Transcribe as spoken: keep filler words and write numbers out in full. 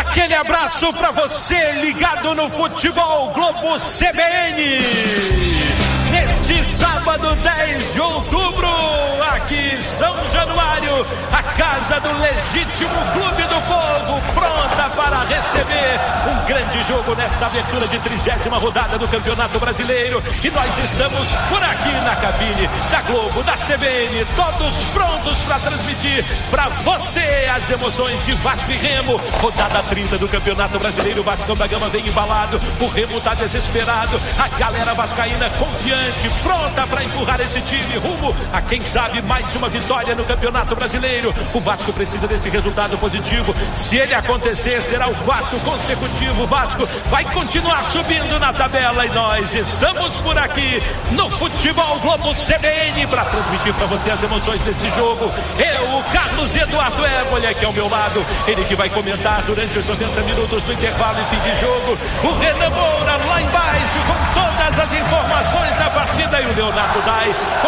Aquele abraço para você ligado no Futebol Globo C B N. Neste sábado dez de outubro, aqui em São Januário, a casa do legítimo Clube do Povo, pronta para receber um grande jogo nesta abertura de trigésima rodada do Campeonato Brasileiro. E nós estamos por aqui na cabine da Globo, da C B N, todos prontos para transmitir para você as emoções de Vasco e Remo. Rodada trinta do Campeonato Brasileiro, o Vascão da Gama vem embalado, o Remo está desesperado, a galera vascaína confiante, pronta para empurrar esse time rumo a, quem sabe, mais uma vitória no Campeonato Brasileiro. O Vasco precisa desse resultado positivo. Se ele acontecer, será o quarto consecutivo. O Vasco vai continuar subindo na tabela e nós estamos por aqui no Futebol Globo C B N para transmitir para você as emoções desse jogo. Eu, o Carlos Eduardo Évole, aqui ao meu lado, ele que vai comentar durante os noventa minutos do intervalo e fim de jogo. O Renan Moura lá embaixo com todas as informações da partida e o Leonardo Dai